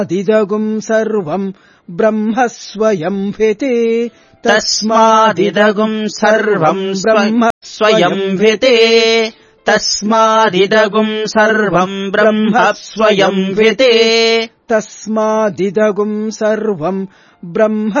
तस्मादिदगुम् सर्वम् ब्रह्म स्वयंभृते तस्मादिदगुम् सर्वम् ब्रह्म स्वयंभृते तस्मादिदगुम् सर्वम् ब्रह्म स्वयंभृते तस्मादिदगुम् सर्वम् ब्रह्म